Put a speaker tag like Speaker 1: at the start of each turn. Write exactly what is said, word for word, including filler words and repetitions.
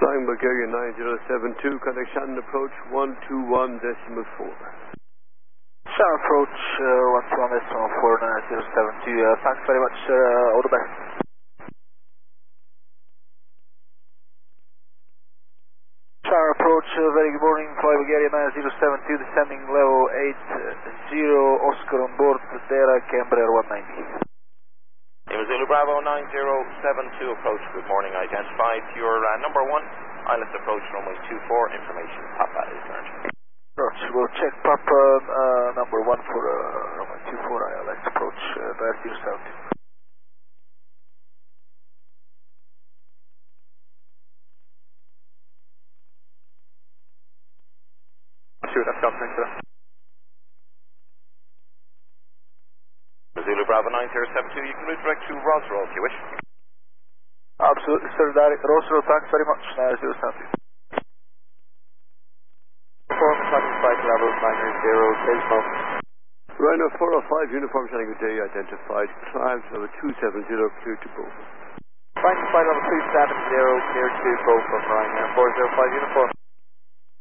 Speaker 1: Flying Bulgaria nine zero seven two, contact Shannon approach one two one decimal four.
Speaker 2: Shannon approach uh, one two one decimal four nine zero seven two, uh, thanks very much, uh, all the best. Shannon approach, uh, very good morning, Fly Bulgaria nine zero seven two, descending level eight zero, Oscar on board, Dera Cambrair one ninety.
Speaker 3: Lima Zulu Bravo nine zero seven two, approach, good morning, identified your uh, number one, island approach runway two four, information, Papa is earned.
Speaker 2: Roger, we'll check Papa uh, number one for uh, runway two four, island approach, uh, nine zero seven two.
Speaker 4: Sure, that's got thanks for that.
Speaker 3: Zulu Bravo nine zero seven two, you can move direct to Roswell if you wish.
Speaker 2: Absolutely, sir, direct Roswell, thanks very much, nine zero seven two.
Speaker 4: Performance having flight level nine zero, stage moment.
Speaker 1: Rhino four oh five, uniform Shannon, good day, identified. Climb level two seven zero, clear to both.
Speaker 4: Flying flight level two seven zero, clear to both from Ryanair four zero five uniform.